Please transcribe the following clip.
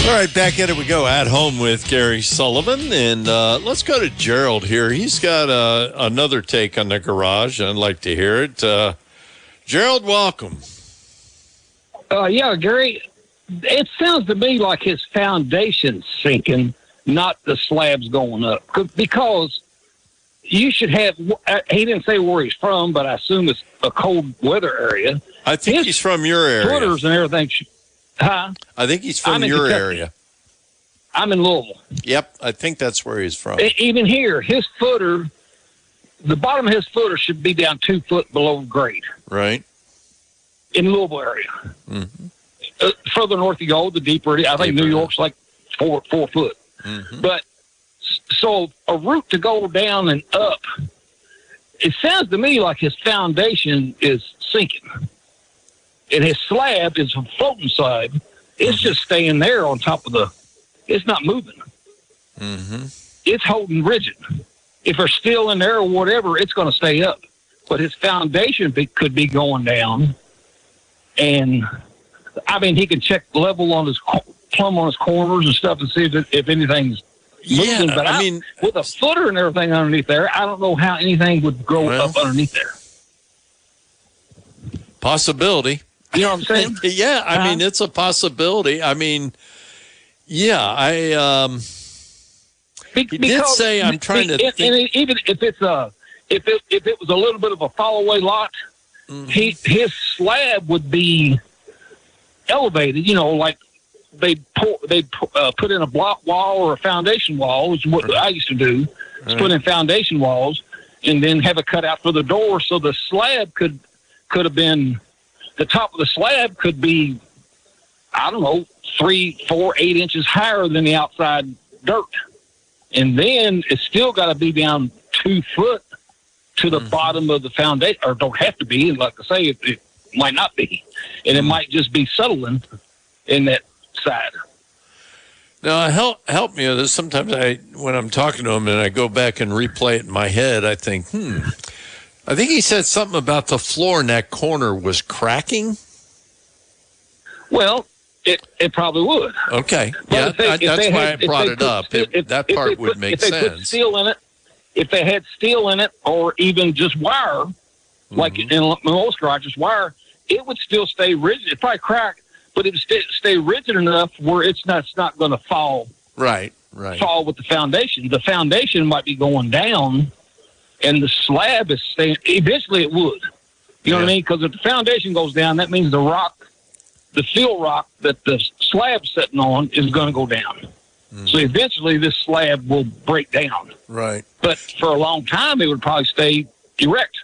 All right, back at it we go. At Home with Gary Sullivan. And let's go to Gerald here. He's got another take on the garage. I'd like to hear it. Gerald, welcome. Yeah, Gary, it sounds to me like his foundation's sinking, not the slabs going up. Because you should have, he didn't say where he's from, but I assume it's a cold weather area. I think he's from your area. Footers and everything. Huh? I think he's from your area. I'm in Louisville. Yep, I think that's where he's from. Even here, his footer, the bottom of his footer should be down 2 foot below grade. Right. In Louisville area. Mm-hmm. Further north you go, the deeper it is. I think New York's like 4 foot. Mm-hmm. But so a route to go down and up, it sounds to me like his foundation is sinking. And his slab is a floating slab. It's just staying there on top of it's not moving. Mm-hmm. It's holding rigid. If there's steel in there or whatever, it's going to stay up. But his foundation could be going down. And, I mean, he can check the level on his plumb on his corners and stuff and see if anything's moving. But I mean, with a footer and everything underneath there, I don't know how anything would grow up underneath there. Possibility. You know what I'm saying? Yeah, I mean, it's a possibility. I mean, yeah, he did say I'm trying to think. And even if it's if it was a little bit of a fall-away lot, mm-hmm. his slab would be elevated, like they put in a block wall or a foundation wall, which is what I used to do, put in foundation walls and then have it cut out for the door. So the slab could have been, the top of the slab could be, I don't know, 3, 4, 8 inches higher than the outside dirt. And then it's still got to be down 2 foot to the bottom of the foundation, or don't have to be. And like I say, it might not be. And it might just be settling in that side. Now, help me with this. Sometimes when I'm talking to him and I go back and replay it in my head, I think, I think he said something about the floor in that corner was cracking. Well, it probably would. Okay. Yeah, that's why I brought it up. That part would make sense. If they put steel in it, if they had steel in it, or even just wire, like in most garages, wire, it would still stay rigid. It'd probably crack, but it would stay rigid enough where it's not going to fall. Right. Fall with the foundation. The foundation might be going down, and the slab is staying. Eventually, it would. You know what I mean? Because if the foundation goes down, that means the fill rock that the slab's sitting on is going to go down. So eventually this slab will break down. Right. But for a long time, it would probably stay erect.